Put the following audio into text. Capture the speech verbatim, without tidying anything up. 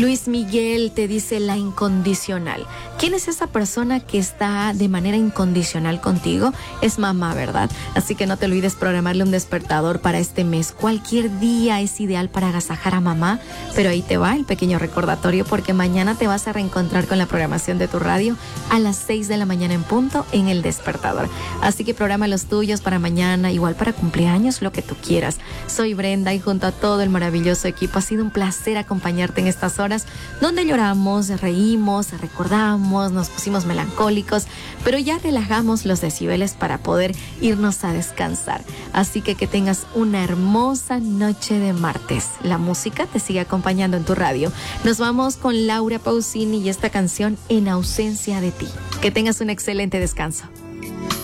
Luis Miguel te dice la incondicional. ¿Quién es esa persona que está de manera incondicional contigo? Es mamá, ¿verdad? Así que no te olvides programarle un despertador para este mes. Cualquier día es ideal para agasajar a mamá, pero ahí te va el pequeño recordatorio porque mañana te vas a reencontrar con la programación de tu radio a las seis de la mañana en punto en el despertador. Así que programa los tuyos para mañana, igual para cumpleaños, lo que tú quieras. Soy Brenda y junto a todo el maravilloso equipo ha sido un placer acompañarte en estas horas donde lloramos, reímos, recordamos, nos pusimos melancólicos, pero ya relajamos los decibeles para poder irnos a descansar. Así que que tengas una hermosa noche de martes. La música te sigue acompañando en tu radio. Nos vamos con Laura Pausini y esta canción En ausencia de ti. Que tengas un excelente descanso.